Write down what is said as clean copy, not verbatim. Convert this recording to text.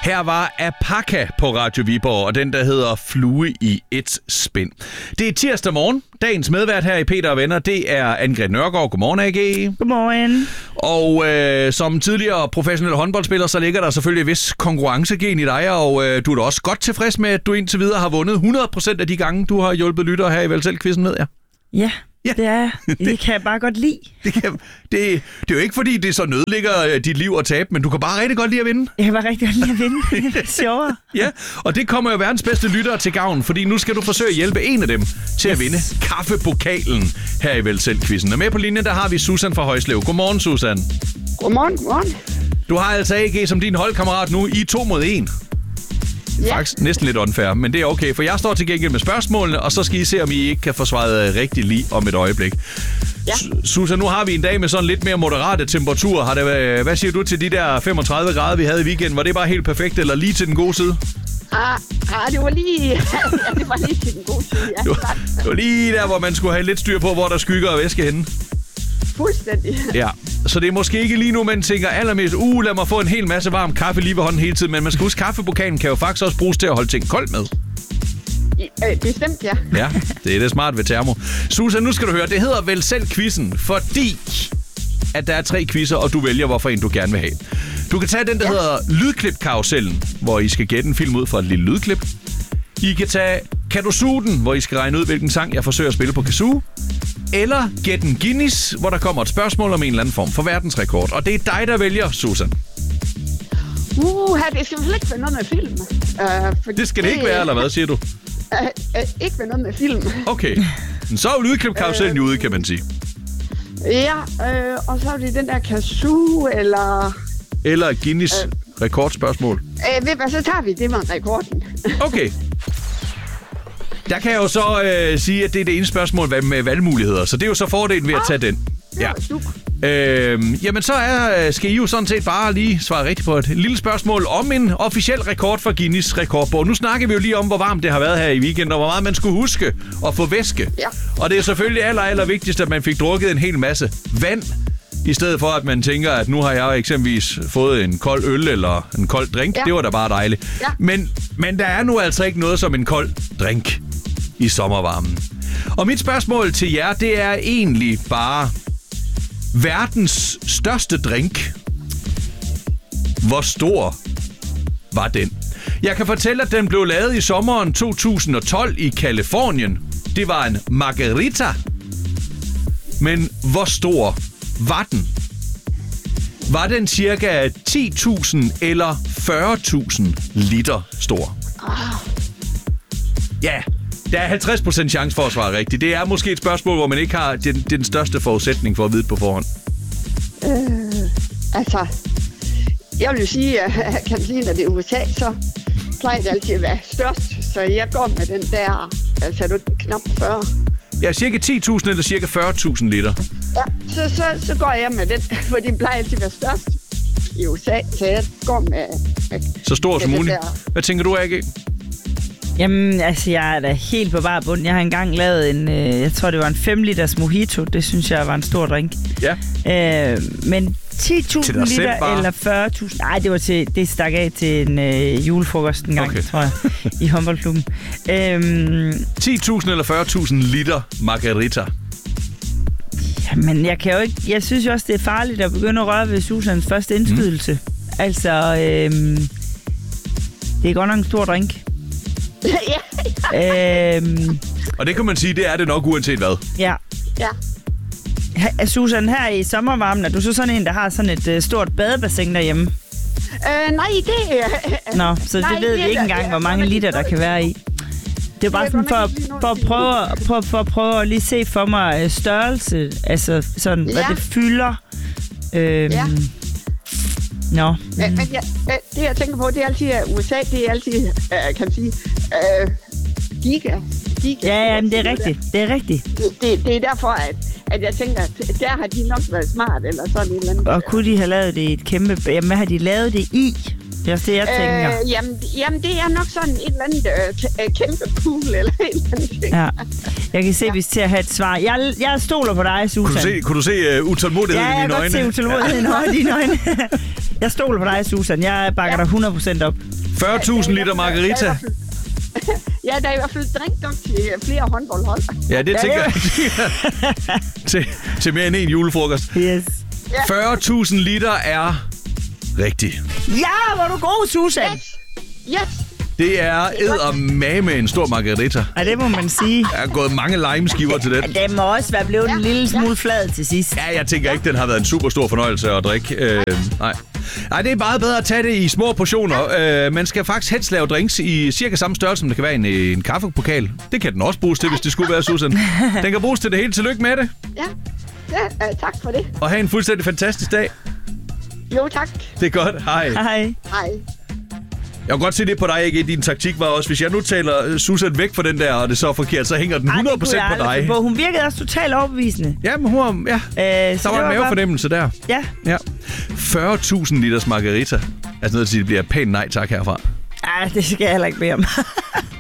Her var Apaka på Radio Viborg, og den, der hedder Flue i et spind. Det er tirsdag morgen. Dagens medvært her i Peter og Venner, det er Anne-Grethe Nørgaard. Godmorgen, AG. Godmorgen. Og som tidligere professionel håndboldspiller, så ligger der selvfølgelig et vis konkurrencegen i dig, og du er da også godt tilfreds med, at du indtil videre har vundet 100% af de gange, du har hjulpet lyttere her i Vel-Selv-quizzen, ved jeg. Ja, det er. Det kan jeg bare godt lide. Det er jo ikke, fordi det så nødligger dit liv at tabe, men du kan bare rigtig godt lide at vinde. Jeg kan bare rigtig godt lide at vinde. Det er sjovere. Ja, og det kommer jo verdens bedste lyttere til gavn, fordi nu skal du forsøge at hjælpe en af dem til at vinde kaffepokalen her i Vel-Selv-quizzen. Og med på linjen, der har vi Susan fra Højslev. Godmorgen, Susan. Godmorgen. Du har altså AG som din holdkammerat nu i 2 mod 1. Ja. Faktisk næsten lidt unfair, men det er okay, for jeg står til gengæld med spørgsmålene, og så skal I se, om I ikke kan få svaret rigtigt lige om et øjeblik. Ja. Susan, nu har vi en dag med sådan lidt mere moderate temperaturer. Hvad siger du til de der 35 grader, vi havde i weekenden? Var det bare helt perfekt, eller lige til den gode side? Det var lige, det var lige til den gode side. Ja. Det var lige der, hvor man skulle have lidt styr på, hvor der skygger og væske henne. Fuldstændig. Ja, så det er måske ikke lige nu, man tænker allermest, lad mig få en hel masse varm kaffe lige ved hånden hele tiden. Men man skal huske, kaffepokalen kan jo faktisk også bruges til at holde ting koldt med. Bestemt, ja. Ja, det er det smart ved termo. Susan, nu skal du høre, det hedder Vel-Selv-quizzen, fordi at der er 3 quizzer, og du vælger, hvorfor en du gerne vil have. Du kan tage den, der hedder Lydklip-karusellen, hvor I skal gætte en film ud fra et lille lydklip. I kan tage Kan du suge den, hvor I skal regne ud, hvilken sang jeg forsøger at spille på kazoo. Eller Gæt en Guinness, hvor der kommer et spørgsmål om en eller anden form for verdensrekord. Og det er dig, der vælger, Susan. Det skal vel ikke være noget med film. Det skal det ikke være, eller hvad siger du? Ikke være noget med film. Okay. Så er jo lydklip-karusellen ude, kan man sige. Ja, og så er det den der kazoo, eller... Eller Guinness rekordspørgsmål. Ved hvad, så tager vi det med rekorden. Okay. Der kan jeg jo så sige, at det er det ene spørgsmål med valgmuligheder. Så det er jo så fordelen ved at tage den. Ja. Jamen så skal I jo sådan set bare lige svare rigtigt på et lille spørgsmål om en officiel rekord for Guinness rekordbog. Nu snakker vi jo lige om, hvor varmt det har været her i weekenden, og hvor meget man skulle huske at få væske. Ja. Og det er selvfølgelig aller vigtigst, at man fik drukket en hel masse vand, i stedet for at man tænker, at nu har jeg eksempelvis fået en kold øl eller en kold drink. Ja. Det var da bare dejligt. Ja. Men der er nu altså ikke noget som en kold drink i sommervarmen. Og mit spørgsmål til jer, det er egentlig bare verdens største drink. Hvor stor var den? Jeg kan fortælle, at den blev lavet i sommeren 2012 i Californien. Det var en margarita. Men hvor stor var den? Var den cirka 10.000 eller 40.000 liter stor? Ja, der er 50% chance for at svare rigtigt. Det er måske et spørgsmål, hvor man ikke har den største forudsætning for at vide på forhånd. Jeg vil jo sige, at kanskje, når det er USA, så plejer det altid at være størst. Så jeg går med den der, knap 40. Ja, cirka 10.000 eller cirka 40.000 liter. Ja, så går jeg med den, for den plejer altid at være størst i USA, så jeg går med så stor som muligt. Hvad tænker du, AG? Jamen, jeg er da helt på bar bund. Jeg har engang lavet en, jeg tror, det var en 5 liters mojito. Det synes jeg var en stor drink. Ja. Men 10.000 liter eller 40.000... Nej, det stak af til en julefrokost en gang, tror jeg, i håndboldklubben. 10.000 eller 40.000 liter margarita. Men jeg synes jo også, det er farligt at begynde at røre ved Susans første indskydelse. Altså, det er godt nok en stor drink. Og det kan man sige, det er det nok uanset hvad. Ja. Susan, her i sommervarmen, er du så sådan en, der har sådan et stort badebassin derhjemme? Nej, det er... Nå, så det ved vi ikke engang, hvor mange liter der kan være i. Det er bare sådan for at prøve at lige se for mig størrelse, altså sådan, hvad det fylder. Nå. Men det jeg tænker på, det er altid USA, det er altid, kan man sige, giga. Ja, men det er rigtigt. Det er rigtigt. Det er derfor, at jeg tænker, at der har de nok været smart, eller sådan et eller andet. Og kunne de have lavet det i et kæmpe... Jamen, hvad har de lavet det i? Det er også det, jeg tænker. Jamen, det er nok sådan et eller andet kæmpe pool, eller et eller andet. Ja. Jeg kan se, hvis til at have et svar. Jeg stoler på dig, Susan. Kunne du se utålmodigheden i mine øjne? Ja, jeg kan godt se utålmodigheden i dine øjne. Jeg stoler på dig, Susan. Jeg bakker dig 100% op. 40.000 liter margarita. Ja, der er i hvert fald drink nok til flere håndboldhold. Ja, det tænker jeg. til mere end en julefrokost. Yes. 40.000 liter er rigtigt. Ja, hvor er du god, Susan. Yes. Det er eddermame en stor margarita. Ja, det må man sige. Der er gået mange limeskiver til den. Den må også være blevet en lille smule flad til sidst. Ja, jeg tænker ikke, den har været en super stor fornøjelse at drikke. Nej, det er meget bedre at tage det i små portioner. Man skal faktisk helst lave drinks i cirka samme størrelse, som det kan være en kaffepokal. Det kan den også bruges til, hvis det skulle være, Susan. Den kan bruges til det hele. Tillykke med det. Ja, tak for det. Og have en fuldstændig fantastisk dag. Jo, tak. Det er godt. Hej. Hej. Jeg kan godt se det på dig, ikke? Din taktik var også, hvis jeg nu taler Susan væk fra den der, og det så er forkert, så hænger den 100% på dig. Hun virkede også totalt overbevisende. Ja, men hun der var en mavefornemmelse der. Ja. 40.000 liters margarita. Altså noget at sige, det bliver pænt nej tak herfra. Ej, det skal jeg heller ikke bede om.